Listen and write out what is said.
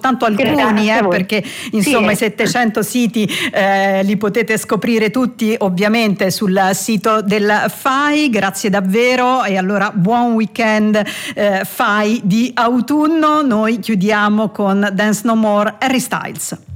soltanto alcuni, perché insomma i 700 siti li potete scoprire tutti ovviamente sul sito del FAI. Grazie davvero, e allora buon weekend FAI di autunno. Noi chiudiamo con Dance No More, Harry Styles.